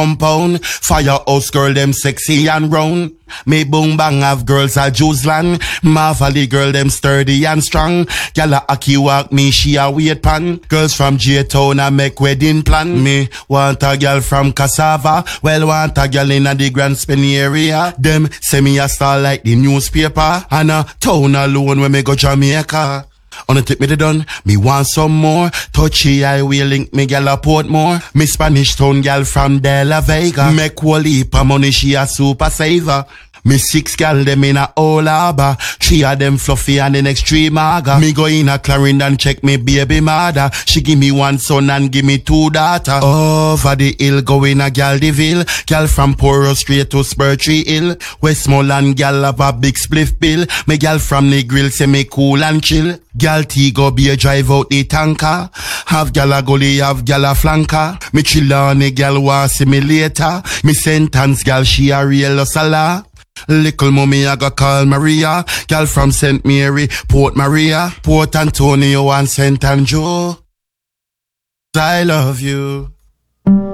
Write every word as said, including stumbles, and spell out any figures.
compound. Firehouse girl, them sexy and round. Me boom bang have girls a Jews-land. Marvelly girl, them sturdy and strong. Gyal a aki walk me, she a wait pan. Girls from J-Town a make wedding plan. Me want a girl from Cassava. Well, want a girl in a the Grand Spinny area. Them say me a star like the newspaper. And a town alone when me go Jamaica. Wanna take me to done, me want some more. Touchy I will link me gal a Portmore. Me Spanish town gal from De La Vega. Make whole heap of money, she a super saver. Me six gal them in a whole harbor. Three of them fluffy and the next three maga. Me go in a Clarendon check me baby mother. She give me one son and give me two daughter. Over the hill go in a gal Deville. Gal from Poro straight to Spurtree Hill. Westmoreland gal have a big spliff bill. Me gal from the grill say me cool and chill. Gal T go be a drive out the tanker. Have gal a gully, have gal a flanker. Me chill on the gal wa see me later. Me sentence gal she a real hustler. Little mommy I go call Maria. Gal from Saint Mary, Port Maria, Port Antonio and Saint Andrew. I love you.